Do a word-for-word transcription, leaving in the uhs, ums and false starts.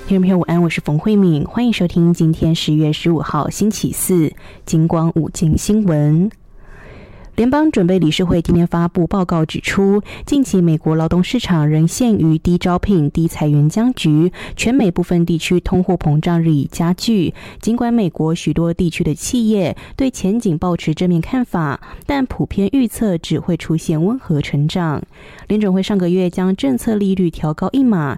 听众朋友午安，我是冯慧敏，欢迎收听今天十月十五号星期四金光午间新闻。联邦准备理事会今天发布报告指出，近期美国劳动市场仍陷于低招聘、低裁员僵局，全美部分地区通货膨胀日益加剧。尽管美国许多地区的企业对前景抱持正面看法，但普遍预测只会出现温和成长。联准会上个月将政策利率调高一码，